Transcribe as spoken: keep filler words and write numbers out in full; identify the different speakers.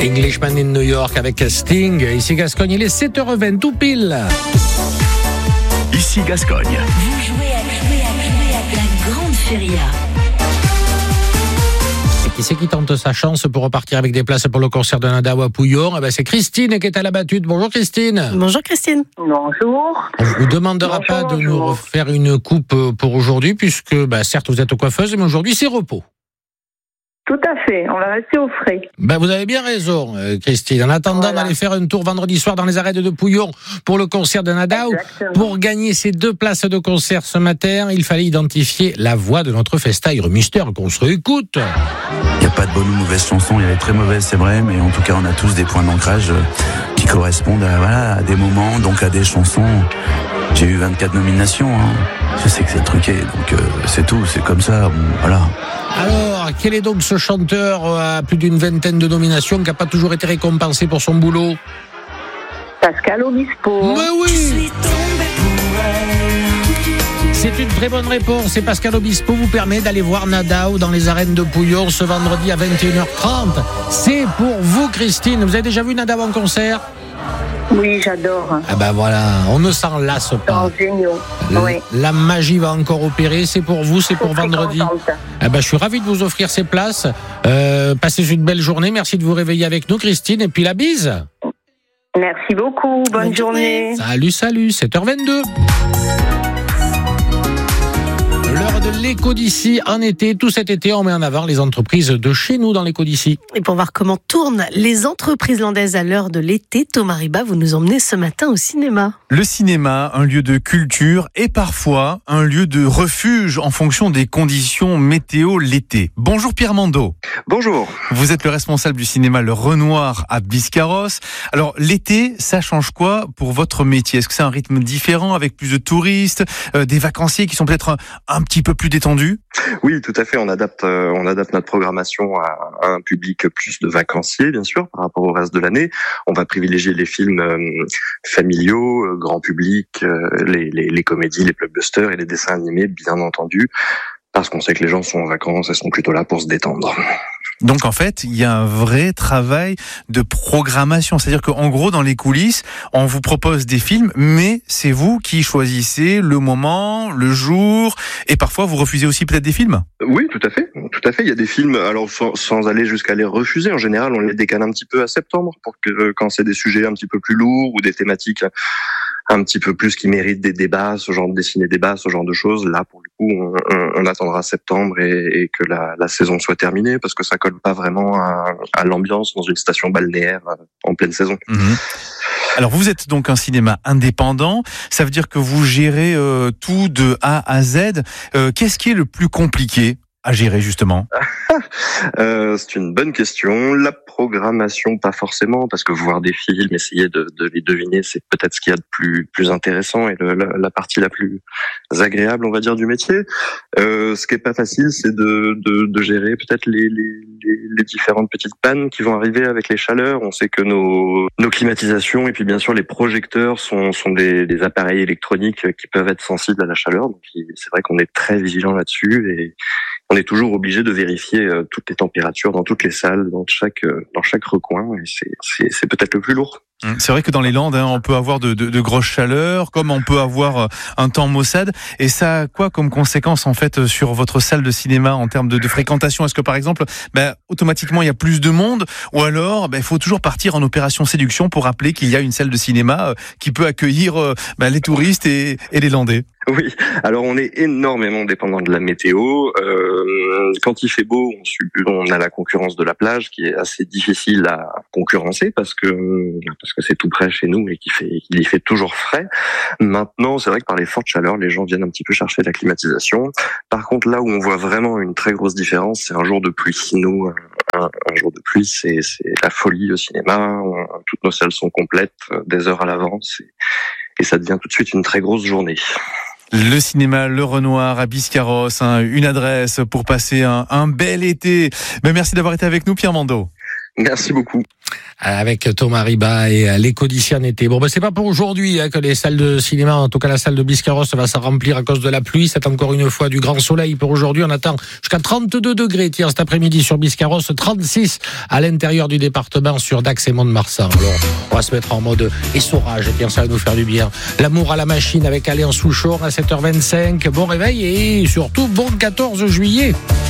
Speaker 1: Englishman in New York avec Sting. Ici Gascogne, il est sept heures vingt tout pile.
Speaker 2: Ici Gascogne.
Speaker 3: Vous jouez à, jouer à, jouer à la grande feria.
Speaker 1: Et qui c'est qui tente sa chance pour repartir avec des places pour le concert de Nadao à Pouillon? Eh ben, c'est Christine qui est à la battue. Bonjour Christine.
Speaker 4: Bonjour Christine.
Speaker 5: Bonjour.
Speaker 1: On ne vous demandera
Speaker 5: Bonjour,
Speaker 1: pas de
Speaker 5: bonjour.
Speaker 1: nous refaire une coupe pour aujourd'hui, puisque bah, certes vous êtes coiffeuse, mais aujourd'hui c'est repos.
Speaker 5: Tout à fait, on va rester au frais.
Speaker 1: Ben, vous avez bien raison, euh, Christine. En attendant
Speaker 5: Voilà.
Speaker 1: d'aller faire un tour vendredi soir dans les arènes de Pouillon pour le concert de Nadao,
Speaker 5: Exactement.
Speaker 1: pour gagner ces deux places de concert ce matin, il fallait identifier la voix de notre festaire mystère qu'on se réécoute.
Speaker 6: Il n'y a pas de bonne ou mauvaise chanson, il y a des très mauvaises, c'est vrai, mais en tout cas, on a tous des points d'ancrage euh, qui correspondent à, voilà, à des moments, donc à des chansons. J'ai eu vingt-quatre nominations, hein. Je sais que c'est truqué, donc euh, c'est tout, c'est comme ça, bon, voilà.
Speaker 1: Alors, quel est donc ce chanteur à plus d'une vingtaine de nominations qui n'a pas toujours été récompensé pour son boulot?
Speaker 5: Pascal Obispo.
Speaker 1: Mais oui! C'est une très bonne réponse. Et Pascal Obispo vous permet d'aller voir Nadao dans les arènes de Pouillon ce vendredi à vingt et une heures trente. C'est pour vous, Christine. Vous avez déjà vu Nadao en concert?
Speaker 5: Oui, j'adore.
Speaker 1: Ah ben voilà, on ne s'en lasse pas.
Speaker 5: Oh, géniaux.
Speaker 1: La,
Speaker 5: Oui.
Speaker 1: la magie va encore opérer. C'est pour vous, c'est pour
Speaker 5: Très
Speaker 1: vendredi.
Speaker 5: contente.
Speaker 1: Ah ben, je suis ravi de vous offrir ces places. Euh, passez une belle journée. Merci de vous réveiller avec nous, Christine. Et puis la bise.
Speaker 5: Merci beaucoup. Bonne,
Speaker 4: Bonne journée.
Speaker 5: journée.
Speaker 1: Salut, salut, sept heures vingt-deux. L'heure de l'écho d'ici en été. Tout cet été, on met en avant les entreprises de chez nous dans l'écho d'ici.
Speaker 4: Et pour voir comment tournent les entreprises landaises à l'heure de l'été, Thomas Riba, vous nous emmenez ce matin au cinéma.
Speaker 7: Le cinéma, un lieu de culture et parfois un lieu de refuge en fonction des conditions météo l'été. Bonjour Pierre Mando.
Speaker 8: Bonjour.
Speaker 7: Vous êtes le responsable du cinéma Le Renoir à Biscarrosse. Alors l'été, ça change quoi pour votre métier? Est-ce que c'est un rythme différent avec plus de touristes, euh, des vacanciers qui sont peut-être un, un petit peu plus détendus?
Speaker 8: Oui, tout à fait. On adapte, euh, on adapte notre programmation à, à un public plus de vacanciers, bien sûr, par rapport au reste de l'année. On va privilégier les films euh, familiaux, euh, grand public, euh, les, les, les comédies, les blockbusters et les dessins animés, bien entendu, parce qu'on sait que les gens sont en vacances et sont plutôt là pour se détendre.
Speaker 7: Donc en fait, il y a un vrai travail de programmation. C'est-à-dire qu'en gros, dans les coulisses, on vous propose des films, mais c'est vous qui choisissez le moment, le jour, et parfois vous refusez aussi peut-être des films.
Speaker 8: Oui, tout à fait, tout à fait. Il y a des films, alors sans, sans aller jusqu'à les refuser. En général, on les décale un petit peu à septembre pour que quand c'est des sujets un petit peu plus lourds ou des thématiques un petit peu plus qui méritent des débats, ce genre de dessiner débats, ce genre de choses. Là, pour le coup, on, on, on attendra septembre et, et que la, la saison soit terminée parce que ça colle pas vraiment à, à l'ambiance dans une station balnéaire en pleine saison.
Speaker 7: Mmh. Alors vous êtes donc un cinéma indépendant, ça veut dire que vous gérez euh, tout de A à Z. Euh, qu'est-ce qui est le plus compliqué à gérer justement?
Speaker 8: euh, C'est une bonne question. La programmation, pas forcément, parce que voir des films, essayer de, de les deviner, c'est peut-être ce qu'il y a de plus, plus intéressant et le, la, la partie la plus agréable, on va dire, du métier. Euh, ce qui est pas facile, c'est de, de, de gérer peut-être les, les, les, les différentes petites pannes qui vont arriver avec les chaleurs. On sait que nos, nos climatisations et puis bien sûr les projecteurs sont, sont des, des appareils électroniques qui peuvent être sensibles à la chaleur. Donc c'est vrai qu'on est très vigilant là-dessus et on est toujours obligé de vérifier euh, toutes les températures dans toutes les salles, dans chaque euh, dans chaque recoin. Et c'est c'est, c'est peut-être le plus lourd.
Speaker 7: C'est vrai que dans les Landes, hein, on peut avoir de, de, de grosses chaleurs, comme on peut avoir un temps maussade. Et ça a quoi comme conséquence en fait sur votre salle de cinéma en termes de, de fréquentation? Est-ce que par exemple, ben, automatiquement il y a plus de monde, ou alors ben, il faut toujours partir en opération séduction pour rappeler qu'il y a une salle de cinéma euh, qui peut accueillir euh, ben, les touristes et, et les Landais?
Speaker 8: Oui, alors on est énormément dépendant de la météo. Euh, quand il fait beau, on, subit, on a la concurrence de la plage qui est assez difficile à concurrencer parce que parce que c'est tout près chez nous et qu'il fait qu'il y fait toujours frais. Maintenant, c'est vrai que par les fortes chaleurs, les gens viennent un petit peu chercher la climatisation. Par contre, là où on voit vraiment une très grosse différence, c'est un jour de pluie. Nous, un, un jour de pluie, c'est, c'est la folie au cinéma. On, toutes nos salles sont complètes, des heures à l'avance, et, et ça devient tout de suite une très grosse journée.
Speaker 7: Le cinéma Le Renoir à Biscarrosse, hein, une adresse pour passer un, un bel été. Ben merci d'avoir été avec nous, Pierre Mando.
Speaker 8: Merci beaucoup.
Speaker 1: Avec Thomas Riba et l'éco-d'ici en été. Bon, ben, c'est pas pour aujourd'hui hein, que les salles de cinéma, en tout cas la salle de Biscarrosse, va se remplir à cause de la pluie. C'est encore une fois du grand soleil pour aujourd'hui. On attend jusqu'à trente-deux degrés, tiens, cet après-midi sur Biscarrosse, trente-six à l'intérieur du département sur Dax et Mont-de-Marsan. Alors, on va se mettre en mode essorage, tiens, ça va nous faire du bien. L'amour à la machine avec Alain Souchon à sept heures vingt-cinq. Bon réveil et surtout bon quatorze juillet.